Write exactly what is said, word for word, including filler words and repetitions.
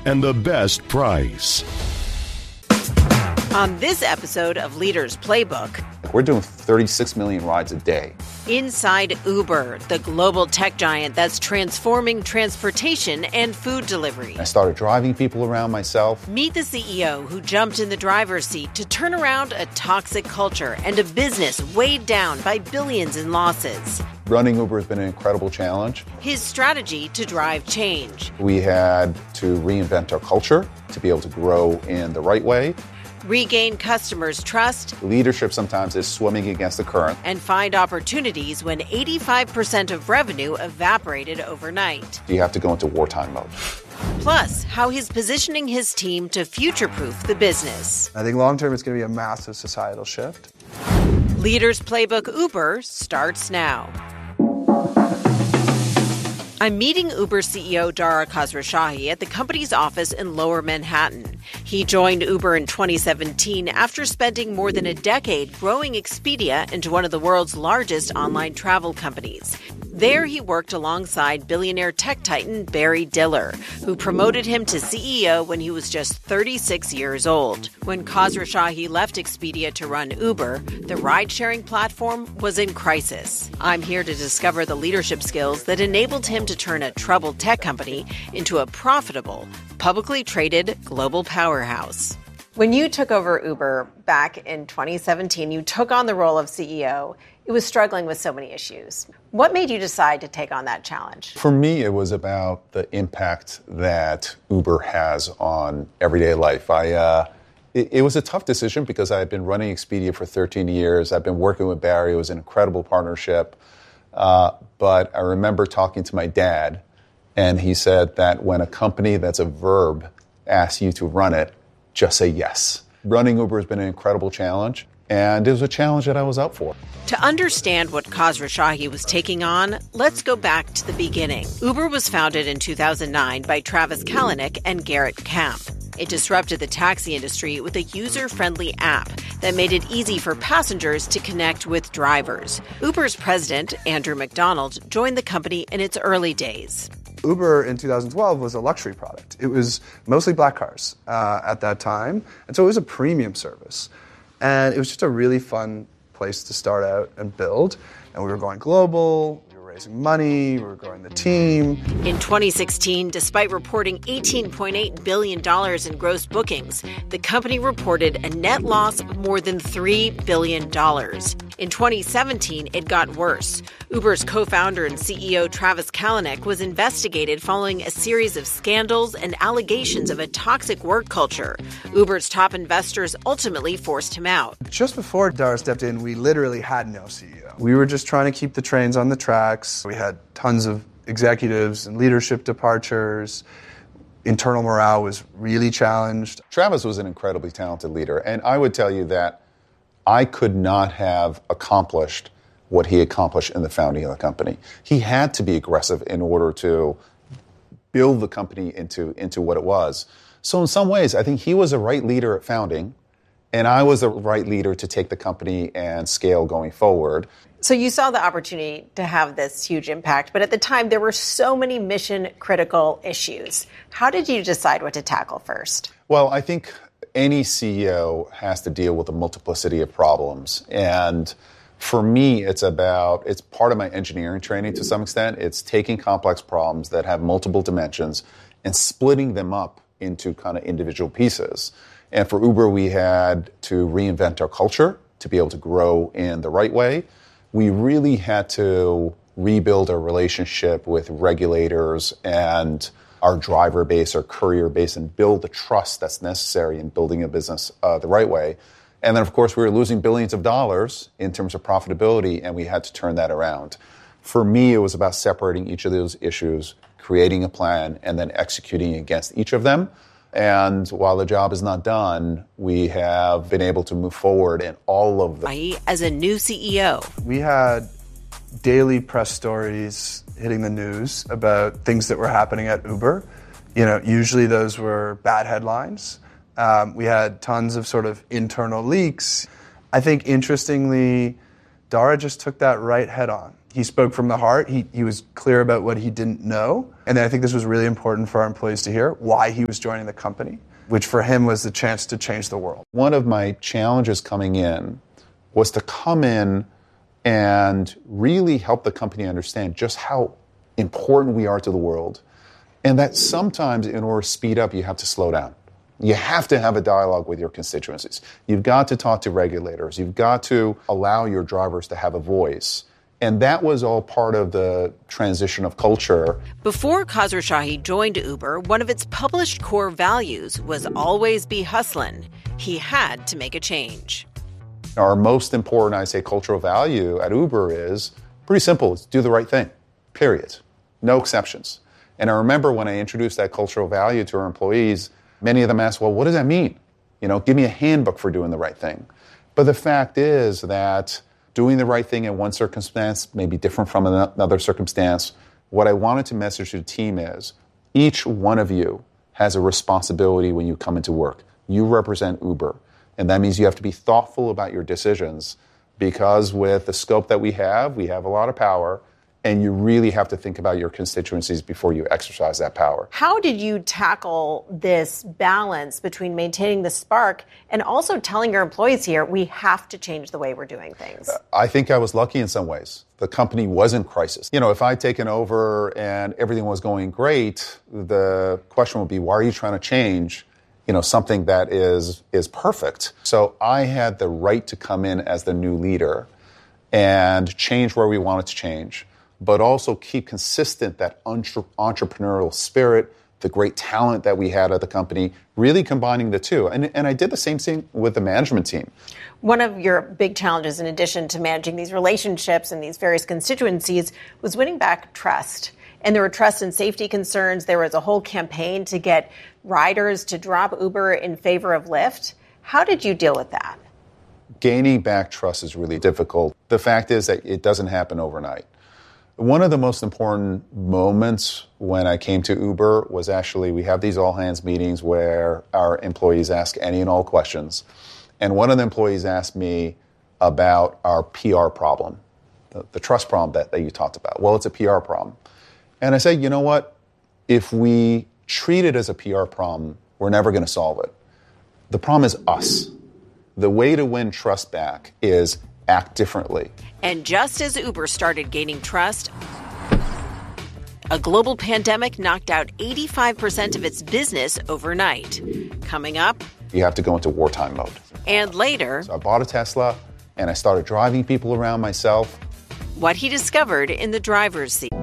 and the best price. On this episode of Leaders Playbook, we're doing thirty-six million rides a day. Inside Uber, the global tech giant that's transforming transportation and food delivery. I started driving people around myself. Meet the C E O who jumped in the driver's seat to turn around a toxic culture and a business weighed down by billions in losses. Running Uber has been an incredible challenge. His strategy to drive change. We had to reinvent our culture to be able to grow in the right way. Regain customers' trust. Leadership sometimes is swimming against the current. And find opportunities when eighty-five percent of revenue evaporated overnight. You have to go into wartime mode. Plus, how he's positioning his team to future-proof the business. I think long-term it's going to be a massive societal shift. Leaders Playbook Uber starts now. I'm meeting Uber C E O Dara Khosrowshahi at the company's office in Lower Manhattan. He joined Uber in twenty seventeen after spending more than a decade growing Expedia into one of the world's largest online travel companies. There he worked alongside billionaire tech titan Barry Diller, who promoted him to C E O when he was just thirty-six years old. When Khosrowshahi left Expedia to run Uber, the ride-sharing platform was in crisis. I'm here to discover the leadership skills that enabled him to turn a troubled tech company into a profitable, publicly traded global powerhouse. When you took over Uber back in twenty seventeen, you took on the role of C E O. It was struggling with so many issues. What made you decide to take on that challenge? For me, it was about the impact that Uber has on everyday life. I, uh, it, it was a tough decision because I had been running Expedia for thirteen years. I've been working with Barry. It was an incredible partnership. Uh, but I remember talking to my dad, and he said that when a company that's a verb asks you to run it, just say yes. Running Uber has been an incredible challenge. And it was a challenge that I was up for. To understand what Khosrowshahi was taking on, let's go back to the beginning. Uber was founded in two thousand nine by Travis Kalanick and Garrett Camp. It disrupted the taxi industry with a user-friendly app that made it easy for passengers to connect with drivers. Uber's president, Andrew McDonald, joined the company in its early days. Uber in two thousand twelve was a luxury product. It was mostly black cars uh, at that time, and so it was a premium service. And it was just a really fun place to start out and build. And we were going global, we were raising money, we were growing the team. In twenty sixteen, despite reporting eighteen point eight billion dollars in gross bookings, the company reported a net loss of more than three billion dollars. In twenty seventeen, it got worse. Uber's co-founder and C E O Travis Kalanick was investigated following a series of scandals and allegations of a toxic work culture. Uber's top investors ultimately forced him out. Just before Dara stepped in, we literally had no C E O. We were just trying to keep the trains on the tracks. We had tons of executives and leadership departures. Internal morale was really challenged. Travis was an incredibly talented leader, and I would tell you that I could not have accomplished what he accomplished in the founding of the company. He had to be aggressive in order to build the company into, into what it was. So in some ways, I think he was a right leader at founding, and I was the right leader to take the company and scale going forward. So you saw the opportunity to have this huge impact, but at the time there were so many mission-critical issues. How did you decide what to tackle first? Well, I think any C E O has to deal with a multiplicity of problems. And for me, it's about, it's part of my engineering training to some extent. It's taking complex problems that have multiple dimensions and splitting them up into kind of individual pieces. And for Uber, we had to reinvent our culture to be able to grow in the right way. We really had to rebuild our relationship with regulators and our driver base, our courier base, and build the trust that's necessary in building a business uh, the right way. And then, of course, we were losing billions of dollars in terms of profitability, and we had to turn that around. For me, it was about separating each of those issues, creating a plan, and then executing against each of them. And while the job is not done, we have been able to move forward in all of them. As a new C E O, we had daily press stories hitting the news about things that were happening at Uber. You know, usually those were bad headlines. Um, we had tons of sort of internal leaks. I think, interestingly, Dara just took that right head on. He spoke from the heart. He, he was clear about what he didn't know. And then I think this was really important for our employees to hear why he was joining the company, which for him was the chance to change the world. One of my challenges coming in was to come in and really help the company understand just how important we are to the world, and that sometimes in order to speed up, you have to slow down. You have to have a dialogue with your constituencies. You've got to talk to regulators. You've got to allow your drivers to have a voice. And that was all part of the transition of culture. Before Khosrowshahi joined Uber, one of its published core values was always be hustlin'. He had to make a change. Our most important, I say, cultural value at Uber is pretty simple. It's do the right thing, period. No exceptions. And I remember when I introduced that cultural value to our employees, many of them asked, well, what does that mean? You know, give me a handbook for doing the right thing. But the fact is that doing the right thing in one circumstance may be different from another circumstance. What I wanted to message to the team is each one of you has a responsibility when you come into work. You represent Uber. And that means you have to be thoughtful about your decisions, because with the scope that we have, we have a lot of power, and you really have to think about your constituencies before you exercise that power. How did you tackle this balance between maintaining the spark and also telling your employees here, we have to change the way we're doing things? I think I was lucky in some ways. The company was in crisis. You know, if I'd taken over and everything was going great, the question would be, why are you trying to change, you know, something that is is perfect? So I had the right to come in as the new leader and change where we wanted to change, but also keep consistent that entre- entrepreneurial spirit, the great talent that we had at the company, really combining the two. And, and I did the same thing with the management team. One of your big challenges, in addition to managing these relationships and these various constituencies, was winning back trust. And there were trust and safety concerns. There was a whole campaign to get riders to drop Uber in favor of Lyft. How did you deal with that? Gaining back trust is really difficult. The fact is that it doesn't happen overnight. One of the most important moments when I came to Uber was actually, we have these all-hands meetings where our employees ask any and all questions. And one of the employees asked me about our P R problem, the, the trust problem that, that you talked about. Well, it's a P R problem. And I said, you know what? If we treat it as a P R problem, we're never going to solve it. The problem is us. The way to win trust back is act differently. And just as Uber started gaining trust, a global pandemic knocked out eighty-five percent of its business overnight. Coming up, you have to go into wartime mode. And later, so I bought a Tesla and I started driving people around myself. What he discovered in the driver's seat.